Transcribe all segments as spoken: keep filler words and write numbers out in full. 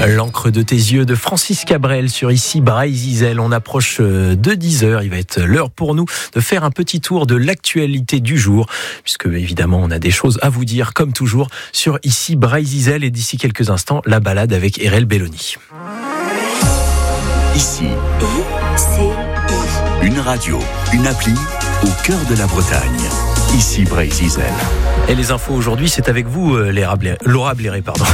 L'encre de tes yeux de Francis Cabrel sur ici Bray-Zizel. On approche de dix heures. Il va être l'heure pour nous de faire un petit tour de l'actualité du jour, puisque évidemment on a des choses à vous dire comme toujours sur ici Bray-Zizel. Et d'ici quelques instants, la balade avec Erel Belloni. Ici, I C I. Une radio, une appli au cœur de la Bretagne. Ici Bray-Zizel. Et les infos aujourd'hui, c'est avec vous, Laura Bléré, pardon.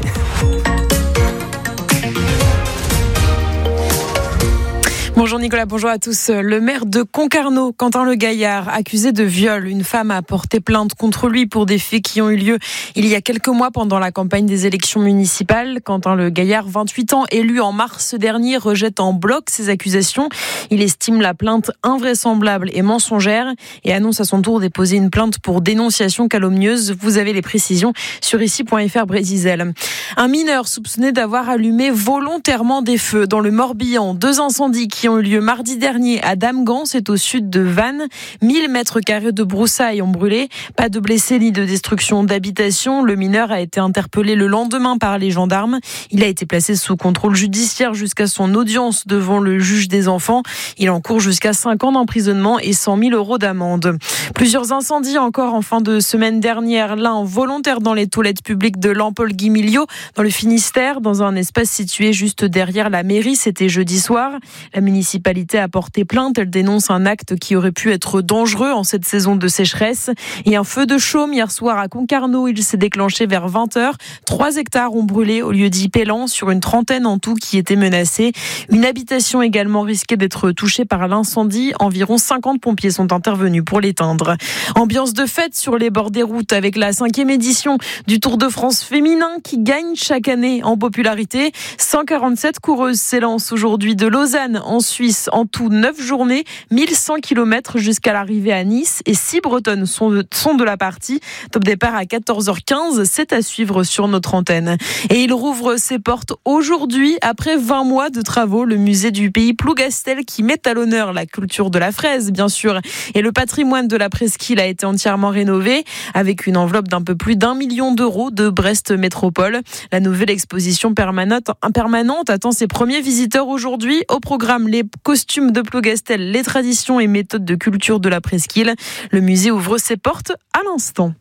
Bonjour Nicolas, bonjour à tous. Le maire de Concarneau, Quentin Le Gaillard, accusé de viol. Une femme a porté plainte contre lui pour des faits qui ont eu lieu il y a quelques mois pendant la campagne des élections municipales. Quentin Le Gaillard, vingt-huit ans, élu en mars dernier, rejette en bloc ces accusations. Il estime la plainte invraisemblable et mensongère et annonce à son tour déposer une plainte pour dénonciation calomnieuse. Vous avez les précisions sur ici point f r Bray-Zizel. Un mineur soupçonné d'avoir allumé volontairement des feux dans le Morbihan. Deux incendies qui ont eu lieu mardi dernier à Damgans, c'est au sud de Vannes. mille mètres carrés de broussailles ont brûlé. Pas de blessés ni de destruction d'habitation. Le mineur a été interpellé le lendemain par les gendarmes. Il a été placé sous contrôle judiciaire jusqu'à son audience devant le juge des enfants. Il encourt jusqu'à cinq ans d'emprisonnement et cent mille euros d'amende. Plusieurs incendies encore en fin de semaine dernière. L'un volontaire dans les toilettes publiques de Lampol-Guimiliau, dans le Finistère, dans un espace situé juste derrière la mairie. C'était jeudi soir. La municipalité a porté plainte. Elle dénonce un acte qui aurait pu être dangereux en cette saison de sécheresse. Et un feu de chaume hier soir à Concarneau. Il s'est déclenché vers vingt heures. Trois hectares ont brûlé au lieu dit Pélan, sur une trentaine en tout qui étaient menacés. Une habitation également risquait d'être touchée par l'incendie. Environ cinquante pompiers sont intervenus pour l'éteindre. Ambiance de fête sur les bords des routes avec la cinquième édition du Tour de France féminin qui gagne chaque année en popularité. cent quarante-sept coureuses s'élancent aujourd'hui de Lausanne en Suisse. En tout, neuf journées, mille cent kilomètres jusqu'à l'arrivée à Nice. Et six Bretonnes sont de, sont de la partie. Top départ à quatorze heures quinze. C'est à suivre sur notre antenne. Et il rouvre ses portes aujourd'hui, après vingt mois de travaux. Le musée du pays Plougastel qui met à l'honneur la culture de la fraise, bien sûr. Et le patrimoine de la presqu'île a été entièrement rénové avec une enveloppe d'un peu plus d'un million d'euros de Brest Métropole. La nouvelle exposition permanente, permanente attend ses premiers visiteurs aujourd'hui. Au programme, les costumes de Plougastel, les traditions et méthodes de culture de la presqu'île. Le musée ouvre ses portes à l'instant.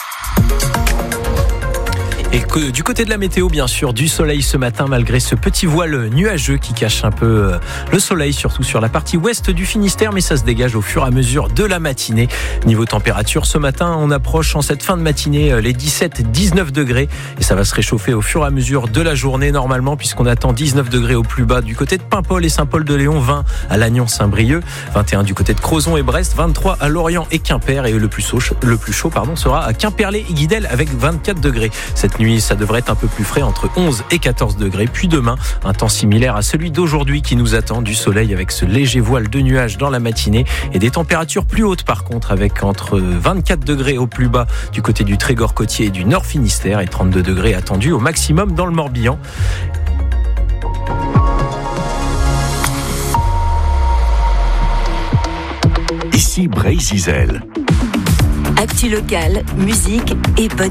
Et que, du côté de la météo, bien sûr, du soleil ce matin, malgré ce petit voile nuageux qui cache un peu le soleil, surtout sur la partie ouest du Finistère, mais ça se dégage au fur et à mesure de la matinée. Niveau température, ce matin, on approche en cette fin de matinée les dix-sept dix-neuf degrés et ça va se réchauffer au fur et à mesure de la journée normalement, puisqu'on attend dix-neuf degrés au plus bas du côté de Paimpol et Saint-Paul-de-Léon, vingt à Lannion-Saint-Brieuc, vingt et un du côté de Crozon et Brest, vingt-trois à Lorient et Quimper, et le plus chaud, le plus chaud pardon, sera à Quimperlé et Guidel avec vingt-quatre degrés. Cette nuit, ça devrait être un peu plus frais, entre onze et quatorze degrés. Puis demain, un temps similaire à celui d'aujourd'hui qui nous attend, du soleil avec ce léger voile de nuages dans la matinée et des températures plus hautes par contre, avec entre vingt-quatre degrés au plus bas du côté du Trégor côtier et du Nord Finistère et trente-deux degrés attendus au maximum dans le Morbihan. Ici Bray-Zizel. Actu local, musique et bonne